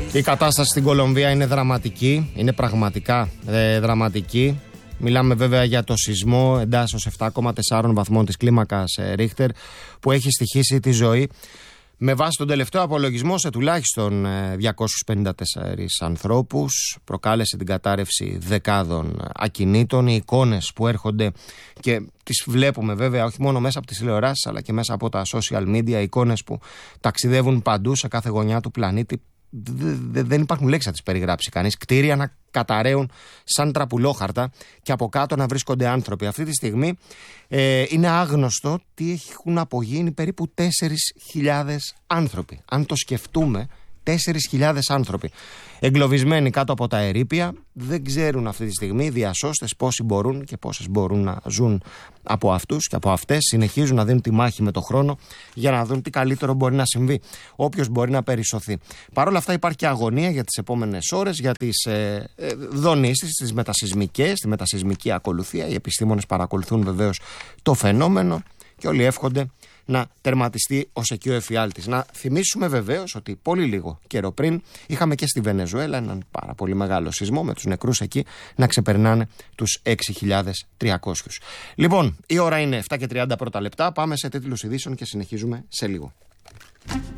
Η κατάσταση στην Κολομβία είναι δραματική, είναι πραγματικά δραματική. Μιλάμε βέβαια για το σεισμό εντάσσεως 7,4 βαθμών της κλίμακας Ρίχτερ που έχει στοιχήσει τη ζωή με βάση τον τελευταίο απολογισμό σε τουλάχιστον 254 ανθρώπους. Προκάλεσε την κατάρρευση δεκάδων ακινήτων. Οι εικόνες που έρχονται και τις βλέπουμε βέβαια όχι μόνο μέσα από τις τηλεοράσεις αλλά και μέσα από τα social media, εικόνες που ταξιδεύουν παντού σε κάθε γωνιά του πλανήτη. Δεν υπάρχουν λέξεις να τις περιγράψει κανείς. Κτίρια να καταραίουν σαν τραπουλόχαρτα και από κάτω να βρίσκονται άνθρωποι. Αυτή τη στιγμή είναι άγνωστο τι έχουν απογίνει περίπου 4.000 άνθρωποι. Αν το σκεφτούμε, 4.000 άνθρωποι εγκλωβισμένοι κάτω από τα ερείπια. Δεν ξέρουν αυτή τη στιγμή οι διασώστες πόσοι μπορούν και πόσες μπορούν να ζουν από αυτούς και από αυτές. Συνεχίζουν να δίνουν τη μάχη με το χρόνο για να δουν τι καλύτερο μπορεί να συμβεί, όποιος μπορεί να περισσωθεί. Παρ' όλα αυτά υπάρχει και αγωνία για τις επόμενες ώρες, για τις δονήσεις, τις μετασεισμικές, τη μετασεισμική ακολουθία. Οι επιστήμονες παρακολουθούν βεβαίως το φαινόμενο και όλοι εύχονται να τερματιστεί ως εκεί ο εφιάλτης. Να θυμίσουμε βεβαίως ότι πολύ λίγο καιρό πριν είχαμε και στη Βενεζουέλα έναν πάρα πολύ μεγάλο σεισμό με τους νεκρούς εκεί να ξεπερνάνε τους 6.300. Λοιπόν, η ώρα είναι 7:30 λεπτά. Πάμε σε τίτλους ειδήσεων και συνεχίζουμε σε λίγο.